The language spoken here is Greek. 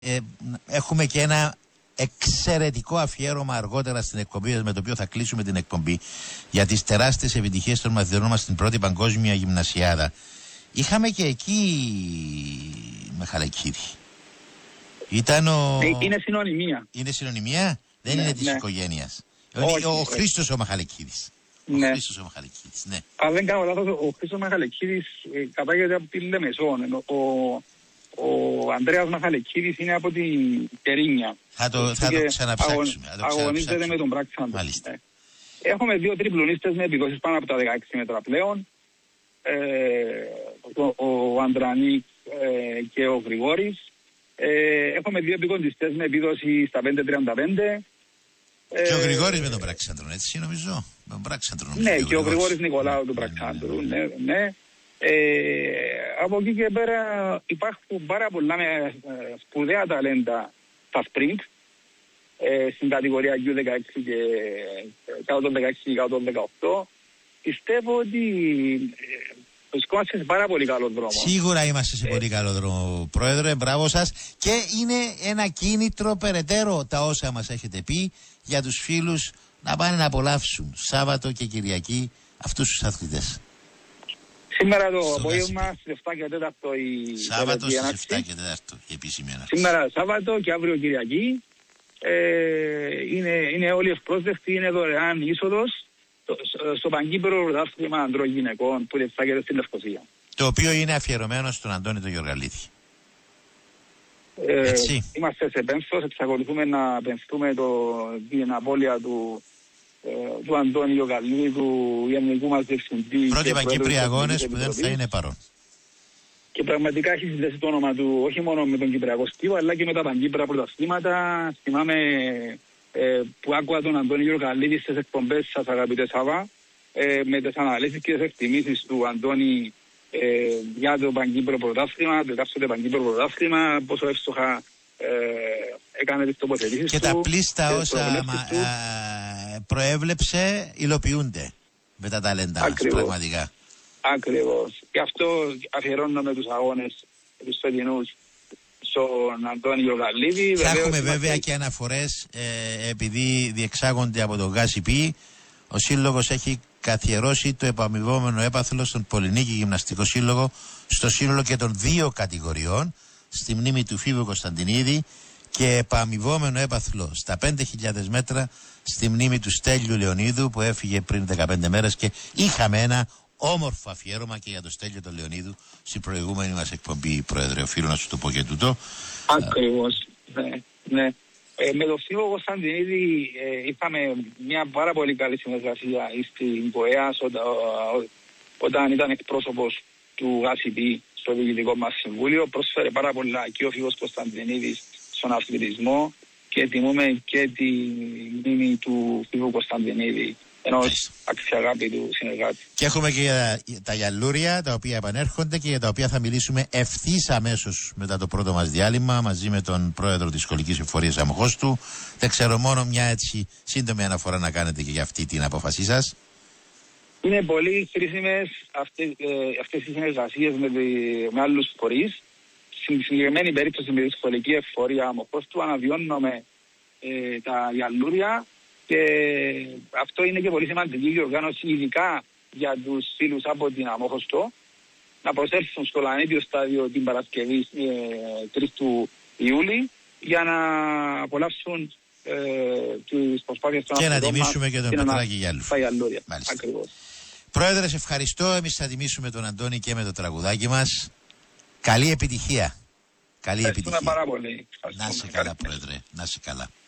έχουμε και ένα εξαιρετικό αφιέρωμα αργότερα στην εκπομπή, με το οποίο θα κλείσουμε την εκπομπή, για τις τεράστιες επιτυχίες των μαθητών μας στην πρώτη παγκόσμια γυμνασιάδα. Είχαμε και εκεί Μαχαλακίδη. Είναι συνωνυμία. Είναι συνωνυμία, δεν είναι της οικογένειας. Ο Χρήστος ο Μαχαλακίδης. Ναι. Ο Χρήστος ο Μαχαλακίδης, ναι. Αν δεν κάνω λάθος, ο Χρήστος Μαχαλακίδης κατάγεται από τη Λεμεσόν. Ο Ανδρέας Μαχαλακίδης είναι από την Τερίνια. Θα το ξαναψάξουμε. Αγωνίζεται με τον Πράξαντο. Μάλιστα. Έχουμε 2 τριπλουνίστες με επιδόσεις πάνω από τα 16 μέτρα πλέον. Ο Ανδρανίκ και ο Γρηγόρης. Έχουμε 2 επικοντιστές με επίδοση στα 5.35. Και ο Γρηγόρης με τον Πράξαντρο, έτσι νομίζω. Ναι, και ο Γρηγόρης Νικολάου του Πράξαντρου. Ναι. Από εκεί και πέρα υπάρχουν πάρα πολλά σπουδαία ταλέντα στα sprint στην κατηγορία U16 και κάτω των 16 και κάτω των 18. Πιστεύω ότι βρισκόμαστε σε πάρα πολύ καλό δρόμο. Σίγουρα είμαστε σε πολύ καλό δρόμο, Πρόεδρε, μπράβο σας. Και είναι ένα κίνητρο περαιτέρω τα όσα μας έχετε πει για τους φίλους να πάνε να απολαύσουν Σάββατο και Κυριακή αυτούς τους αθλητές. Σήμερα το απόγευμα στις 7 και 4 η Σάββατο στις 7 και 4 η επίσημη έναρξη. Σήμερα Σάββατο και αύριο Κυριακή. Είναι όλοι ευπρόσδεκτοι, είναι δωρεάν είσοδος στο Παγκύπρο Πρωτάθλημα Ανδρών Γυναικών που διεξάγεται στην Λευκοσία. Το οποίο είναι αφιερωμένο στον Αντώνη τον Γεωργαλίδη. Είμαστε σε πένθος, εξακολουθούμε να πενθούμε την απώλεια του Αντώνη Γεωργαλίδη, του γενικού μας διευθυντή. Πρώτοι Παγκύπριοι αγώνες που δεν θα είναι παρόν. Και πραγματικά έχει συνδέσει το όνομα του όχι μόνο με τον Κυπριακό Στίβο, αλλά και με τα Παγκύπρα πρωταθλήματα. Θυμάμαι που άκουγα τον Αντώνη Γεωργαλίδη στις εκπομπές σας, αγαπητέ Σάβα, με τις αναλύσεις και τις εκτιμήσεις του Αντώνη για το Παγκύπρο πρωτάθλημα, το εκάστοτε Παγκύπρο πρωτάθλημα, πόσο εύστοχα έκανε τις τοποθετήσεις και του. Και τα πλήστα όσα προέβλεψε υλοποιούνται με τα ταλέντα μας, πραγματικά. Ακριβώς. Γι' αυτό αφιερώνουμε τους αγώνες τους φετινούς στον Αντώνη Γεωργαλίδη. Θα έχουμε βέβαια και αναφορές επειδή διεξάγονται από τον ΓΑΣΥΠΗ. Ο Σύλλογος έχει καθιερώσει το επαμοιβόμενο έπαθλο στον Πολυνίκη Γυμναστικό Σύλλογο στο σύνολο και των 2 κατηγοριών στη μνήμη του Φίβου Κωνσταντινίδη και επαμοιβόμενο έπαθλο στα 5.000 μέτρα στη μνήμη του Στέλιου Λεωνίδου που έφυγε πριν 15 μέρες και είχαμε ένα όμορφο αφιέρωμα και για το Στέλιο τον Λεωνίδου στην προηγούμενη μας εκπομπή, Πρόεδρε. Οφείλω να σου το πω και τούτο. Ακριβώς, ναι. Με τον Φίβο Κωνσταντινίδη είχαμε μια πάρα πολύ καλή συνεργασία στην ΠΟΕΑΣ όταν ήταν εκπρόσωπος του ΓΑΣΥΠΗ στο διοικητικό μας συμβούλιο. Πρόσφερε πάρα πολλά και ο Φίβος Κωνσταντινίδης στον αθλητισμό και τιμούμε και τη μνήμη του Φίβου Κωνσταντινίδη, ενός αξιαγάπητου συνεργάτη. Και έχουμε και τα γιαλούρια τα οποία επανέρχονται και για τα οποία θα μιλήσουμε ευθύς αμέσως μετά το πρώτο μας διάλειμμα μαζί με τον πρόεδρο της Σχολικής Εφορίας Αμοχώστου. Δεν ξέρω, μόνο μια έτσι σύντομη αναφορά να κάνετε και για αυτή την απόφασή σας. Είναι πολύ χρήσιμες αυτές οι συνεργασίες με άλλους φορείς. Στην συγκεκριμένη περίπτωση με τη Σχολική Εφορία Αμοχώστου αναβιώνουμε τα γιαλούρια. Και αυτό είναι και πολύ σημαντική διοργάνωση, ειδικά για τους φίλους από την Αμόχωστο, να προσέλθουν στο Λανίδιο στάδιο την Παρασκευή 3 του Ιούλη για να απολαύσουν τις προσπάθειες των και να τιμήσουμε και τον Πετράκη Γιάλου. Ακριβώς. Πρόεδρε, σε ευχαριστώ. Εμείς θα τιμήσουμε τον Αντώνη και με το τραγουδάκι μας. Καλή επιτυχία. Καλή επιτυχία. Πάρα πολύ. Να είσαι καλά, Πρόεδρε. Να είσαι καλά.